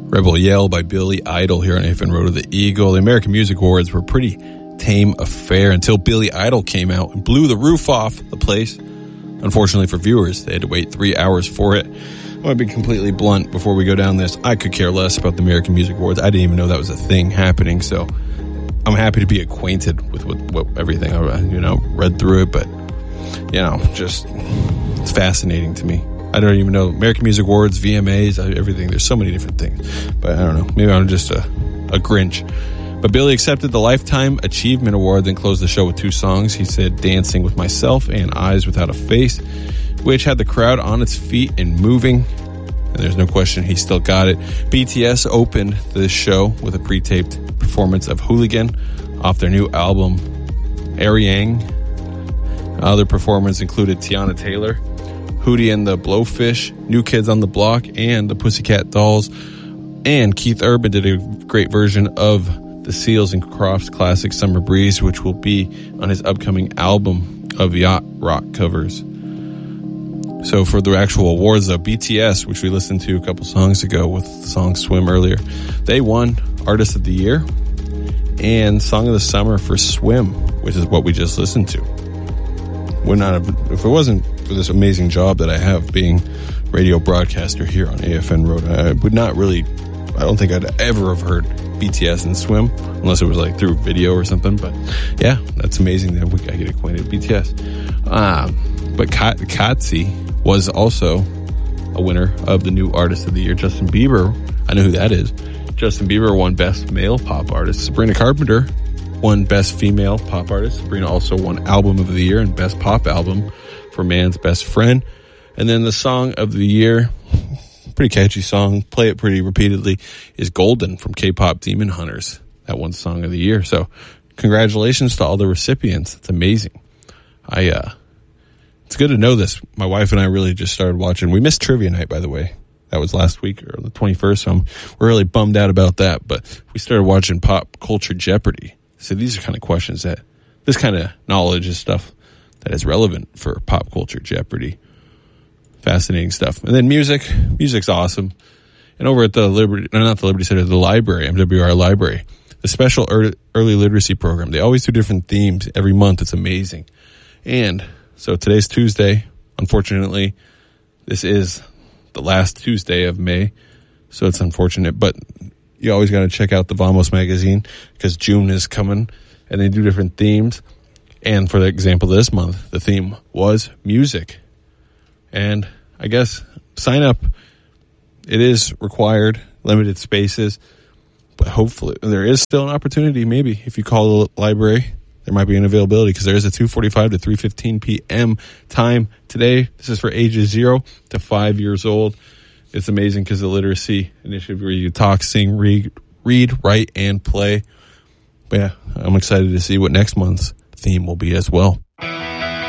Rebel Yell by Billy Idol here on AFN Road to the Eagle. The American Music Awards were a pretty tame affair until Billy Idol came out and blew the roof off the place. Unfortunately for viewers, they had to wait 3 hours for it. I want to be completely blunt before we go down this. I could care less about the American Music Awards. I didn't even know that was a thing happening, so I'm happy to be acquainted with what everything. I read through it, but just it's fascinating to me. I don't even know American Music Awards, VMAs, everything. There's so many different things, but I don't know. Maybe I'm just a Grinch. But Billy accepted the Lifetime Achievement Award, then closed the show with 2 songs. He said Dancing with Myself and Eyes Without a Face, which had the crowd on its feet and moving. And there's no question he still got it. BTS opened this show with a pre-taped performance of Hooligan off their new album, Arirang. Other performers included Tiana Taylor, Hootie and the Blowfish, New Kids on the Block, and the Pussycat Dolls. And Keith Urban did a great version of the Seals and Crofts classic Summer Breeze, which will be on his upcoming album of yacht rock covers. So for the actual awards, though, BTS, which we listened to a couple songs ago with the song Swim earlier, they won Artist of the Year and Song of the Summer for Swim, which is what we just listened to. If it wasn't for this amazing job that I have being radio broadcaster here on AFN Road, I don't think I'd ever have heard BTS and Swim unless it was like through video or something. But yeah, that's amazing that I get acquainted with BTS. But Kotze was also a winner of the new Artist of the Year. Justin Bieber, I know who that is. Justin Bieber won Best Male Pop Artist. Sabrina Carpenter won Best Female Pop Artist. Sabrina also won Album of the Year and Best Pop Album for Man's Best Friend. And then the Song of the Year, pretty catchy song, play it pretty repeatedly, is Golden from K-Pop Demon Hunters. That won Song of the Year. So congratulations to all the recipients. It's amazing. It's good to know this. My wife and I really just started watching. We missed Trivia Night, by the way. That was last week or the 21st. So we're really bummed out about that. But we started watching Pop Culture Jeopardy. So these are kind of questions that, this kind of knowledge is stuff that is relevant for Pop Culture Jeopardy. Fascinating stuff. And then music's awesome. And over at the the library, MWR Library, the special early literacy program, they always do different themes every month. It's amazing. And so today's Tuesday. Unfortunately, this is the last Tuesday of May. So it's unfortunate, but you always got to check out the Vamos magazine because June is coming and they do different themes. And for the example this month, the theme was music. And I guess sign up. It is required, limited spaces, but hopefully there is still an opportunity. Maybe if you call the library, there might be an availability because there is a 2:45 to 3:15 p.m. time today. This is for ages 0 to 5 years old. It's amazing because the literacy initiative where you talk, sing, read, write, and play. But yeah, I'm excited to see what next month's theme will be as well.